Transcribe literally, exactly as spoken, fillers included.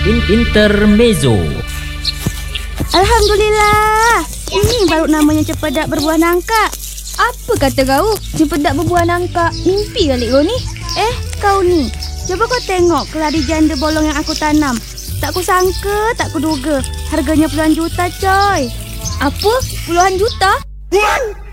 In Intermezzo. Alhamdulillah. Ini baru namanya cempedak berbuah nangka. Apa kata kau? Cempedak berbuah nangka. Mimpi kali kau ni. Eh, kau ni. Coba kau tengok keladi janda bolong yang aku tanam. Tak ku sangka, tak ku duga. Harganya puluhan juta, coy. Apa? Puluhan juta? What?